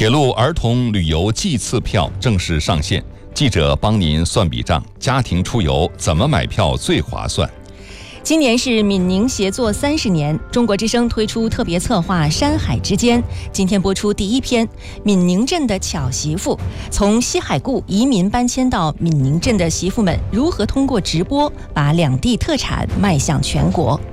铁路儿童旅游季次票正式上线，记者帮您算笔账，家庭出游怎么买票最划算？ 今年是闽宁协作30年，中国之声推出特别策划《山海之间》，今天播出第一篇，闽宁镇的巧媳妇。从西海固移民搬迁到闽宁镇的媳妇们，如何通过直播把两地特产迈向全国？